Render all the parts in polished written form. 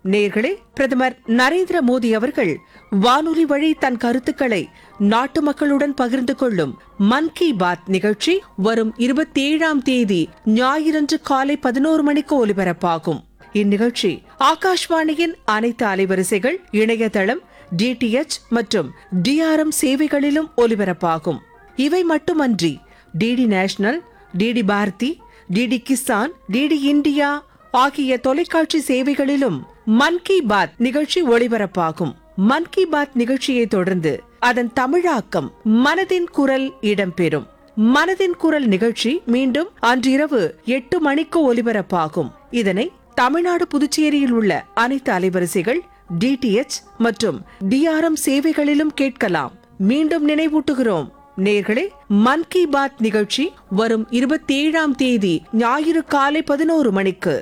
நேயர்களே, பிரதமர் நரேந்திர மோடி அவர்கள் வானொலி வழி தன் கருத்துக்களை நாட்டு மக்களுடன் பகிர்ந்து கொள்ளும் மன் கி பாத் நிகழ்ச்சி வரும் 27ஆம் தேதி ஞாயிறன்று காலை 11 மணிக்கு ஒலிபரப்பாகும். இந்நிகழ்ச்சி ஆகாஷ்வாணியின் அனைத்து அலைவரிசைகள், இணையதளம், டிடிஎச் மற்றும் டிஆர்எம் சேவைகளிலும் ஒலிபரப்பாகும். இவை மட்டுமன்றி DD national, DD Bharathi, DD Kisan, DD India ஆகிய தொலைக்காட்சி சேவைகளிலும் மன் கி பாத் நிகழ்ச்சி ஒளிபரப்பாகும். மன் கி பாத் நிகழ்ச்சியை தொடர்ந்து அதன் தமிழாக்கம் மனதின் குரல் இடம்பெறும். மனதின் குரல் நிகழ்ச்சி மீண்டும் அன்றிரவு 8 மணிக்கு ஒலிபரப்பாகும். இதனை தமிழ்நாடு, புதுச்சேரியில் உள்ள அனைத்து அலைவரிசைகள், டிடிஎச் மற்றும் டிஆர்எம் சேவைகளிலும் கேட்கலாம். மீண்டும் நினைவூட்டுகிறோம் நேயர்களே, மன் கி பாத் நிகழ்ச்சி வரும் 27ஆம் தேதி ஞாயிறு காலை 11 மணிக்கு.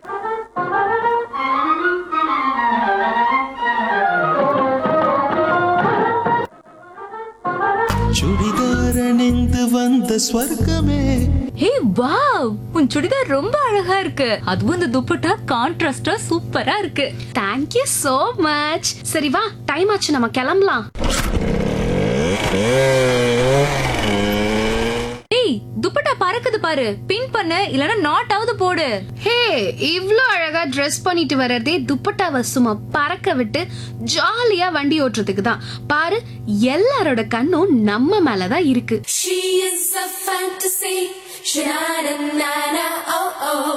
சுடிதார் அணிந்து வந்த ஸ்வர்க்கமே. ஹே வாவ், உன் சுடிதார் ரொம்ப அழகா இருக்கு. அதுவும் இந்த துப்பட்டா கான்ட்ராஸ்டா சூப்பரா இருக்கு. Thank you so much. சரி வா, டைம் ஆச்சு, நம்ம கிளம்பலாம். ஏய், துப்பட்டா பறக்குது பாரு. பின் பண்ணு, இல்லனா நாட் ஆவது போடு. ஹே, இவ்ளோ அழகா Dress பண்ணிட்டு வர்றதே துப்பட்டாவை சும்மா பறக்க விட்டு ஜாலியா வண்டி ஓட்டுறதுக்கு தான். பாரு, எல்லாரோட கண்ணும் நம்ம மேலதான் இருக்கு. She is a fantasy. Sha-na-na-na, oh oh.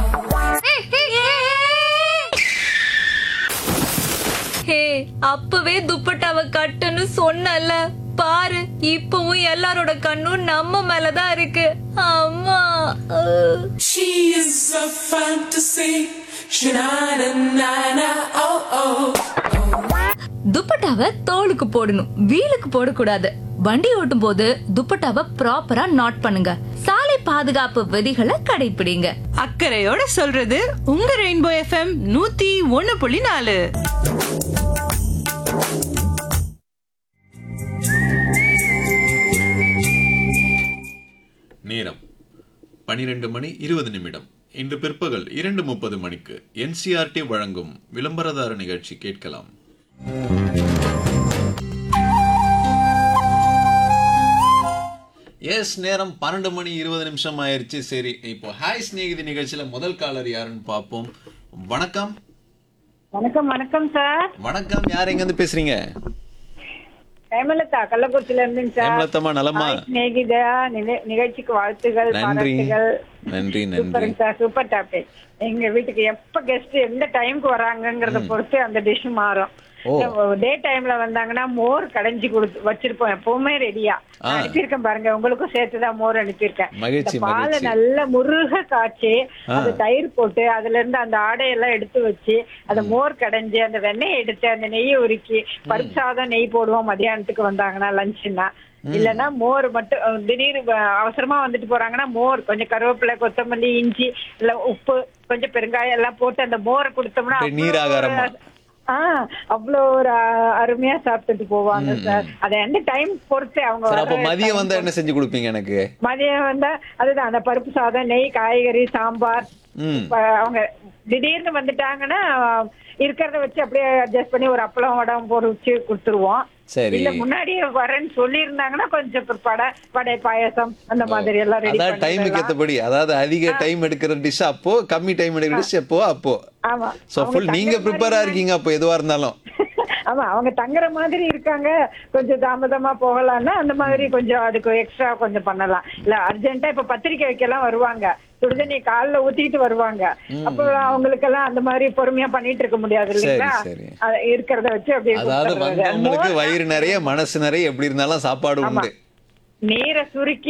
ஹே, அப்பவே துப்பட்டாவை கட்டுன்னு சொன்னல. பாரு, இப்பவும் எல்லாரோட கண்ணும் நம்ம மேலதான் இருக்கு. அம்மா She is a fantasy. Sha-na-na-na, oh oh. துப்பட்டாவை தோலுக்கு போடணும், வீலுக்கு போடக்கூடாது. வண்டி ஓட்டும் போது துப்பட்டாவை ப்ராப்பரா நாட் பண்ணுங்க. சாலை பாதுகாப்பு விதிகளை கடைபிடிங்க. அக்கறையோட சொல்றது உங்க ரெயின்போ எஃப்எம் 101.4. நேரம் 12:20. இன்று பிற்பகல் 2:30 மணிக்கு NCERT வழங்கும் விளம்பரதார நிகழ்ச்சி கேட்கலாம். எஸ், நேரம் 12:20 ஆயிருச்சு. சரி, இப்போ ஹாய் ஸ்நேகிதி நிகழ்ச்சியில முதல் காலர் யாருன்னு பார்ப்போம். வணக்கம். வணக்கம். வணக்கம் சார். வணக்கம், யார் எங்க இருந்து பேசுறீங்க? ஹேமலதா, கள்ளக்குறிச்சியில இருந்துங்க சார். ஹேமலதாமா, நலமா? ஸ்நேகிதா, நிகழ்ச்சிக்கு வாழ்த்துகள், பாராட்டுகள். நன்றி. Super sir, super topic. எங்க வீட்டுக்கு எப்ப கெஸ்ட் எந்த டைம்க்கு வராங்கங்கறத பொறுத்து அந்த டிஷ் மாறும். டே டைம்ல வந்தாங்கன்னா மோர் கடைஞ்சி வச்சிருப்போம் எப்பவுமே ரெடியா. அனுப்பியிருக்கேன் பாருங்க, உங்களுக்கும் சேர்த்துதான் மோர் அனுப்பியிருக்கேன். பாலை நல்ல முருக காய்ச்சி அந்த தயிர் போட்டு அதுல இருந்து அந்த ஆடையெல்லாம் எடுத்து வச்சு அந்த மோர் கடைஞ்சி அந்த வெண்ணெய் எடுத்து அந்த நெய்யை உருக்கி பருப்பு சாதம் நெய் போடுவோம் மதியானத்துக்கு வந்தாங்கன்னா, லஞ்சுன்னா. இல்லன்னா மோர் மட்டும் திடீர்னு அவசரமா வந்துட்டு போறாங்கன்னா மோர், கொஞ்சம் கருவேப்பிலை, கொத்தமல்லி, இஞ்சி, இல்ல உப்பு, கொஞ்சம் பெருங்காயம் எல்லாம் போட்டு அந்த மோரை கொடுத்தோம்னா அவ்வளோ ஒரு அருமையா சாப்பிட்டுட்டு போவாங்க சார். அதை எந்த டைம் பொறுத்து அவங்க. மதியம் வந்தா என்ன செஞ்சு கொடுப்பீங்க? எனக்கு மதியம் வந்தா அதுதான் அந்த பருப்பு சாதம், நெய், காய்கறி, சாம்பார். அவங்க திடீர்னு வந்துட்டாங்கன்னா இருக்கிறத வச்சு அப்படியே அட்ஜஸ்ட் பண்ணி ஒரு அப்பளம் வடம் பொறிச்சு கொடுத்துருவோம். இல்ல முன்னாடியே வரேன்னு சொல்லி இருந்தாங்கன்னா கொஞ்சம் வடை, பாயசம் அந்த மாதிரி எல்லாம் ரெடி பண்ணி டைமுக்கு ஏத்தபடி, அதாவது அதிக டைம் எடுக்கிற டிஷ் அப்போ, கம்மி டைம் எடுக்கிற டிஷ் அப்போ. ஆமா, சோ ஃபுல் நீங்க ப்ரிப்பேரா இருக்கீங்க அப்போ எதுவா இருந்தாலும். ஆமா, அவங்க தங்குற மாதிரி இருக்காங்க, கொஞ்சம் தாமதமா போகலாம்னா அந்த மாதிரி கொஞ்சம் அதுக்கு எக்ஸ்ட்ரா கொஞ்சம் பண்ணலாம். இல்ல அர்ஜென்ட்டா இப்ப பத்திரிக்கை வைக்கலாம் வருவாங்க, சுடுதண்ணி கால்ல ஊத்திட்டு வருவாங்க. அப்ப அவங்களுக்கு எல்லாம் அந்த மாதிரி பொறுமையா பண்ணிட்டு இருக்க முடியாது இல்லைங்களா? இருக்கிறத வச்சு அப்படியே. அதாவது வயிறு நிறைய மனசு நிறைய எப்படி இருந்தாலும் சாப்பாடு உண்டு. நீரை சுருக்கி